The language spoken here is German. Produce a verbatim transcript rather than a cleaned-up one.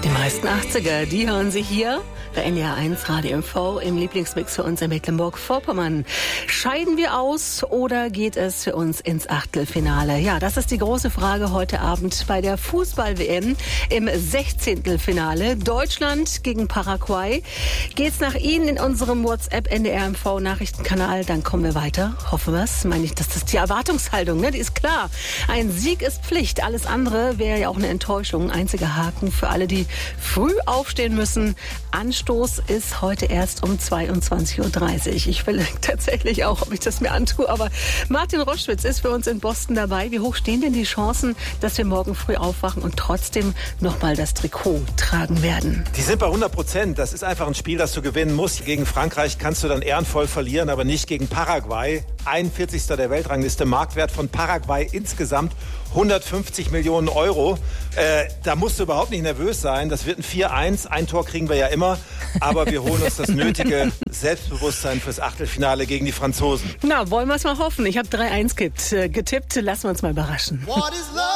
Die meisten achtziger, die hören Sie hier bei N D R eins Radio M V im Lieblingsmix für uns in Mecklenburg-Vorpommern. Scheiden wir aus oder geht es für uns ins Achtelfinale? Ja, das ist die große Frage heute Abend bei der Fußball-W M im Sechzehntelfinale. Deutschland gegen Paraguay. Geht's nach Ihnen in unserem WhatsApp N D R M V Nachrichtenkanal, dann kommen wir weiter. Hoffen wir es. Meine ich, das ist die Erwartungshaltung, ne? Die ist klar. Ein Sieg ist Pflicht. Alles andere wäre ja auch eine Enttäuschung. Einziger Haken für alle, die früh aufstehen müssen. Anstoß ist heute erst um zweiundzwanzig Uhr dreißig. Ich will tatsächlich auch, ob ich das mir antue, aber Martin Roschwitz ist für uns in Boston dabei. Wie hoch stehen denn die Chancen, dass wir morgen früh aufwachen und trotzdem nochmal das Trikot tragen werden? Die sind bei hundert Prozent. Das ist einfach ein Spiel, das du gewinnen musst. Gegen Frankreich kannst du dann ehrenvoll verlieren, aber nicht gegen Paraguay. einundvierzigster der Weltrangliste, Marktwert von Paraguay insgesamt hundertfünfzig Millionen Euro. Äh, da musst du überhaupt nicht nervös sein. Das wird ein vier eins. Ein Tor kriegen wir ja immer. Aber wir holen uns das nötige Selbstbewusstsein fürs Achtelfinale gegen die Franzosen. Na, wollen wir es mal hoffen. Ich habe drei eins getippt. Lassen wir uns mal überraschen.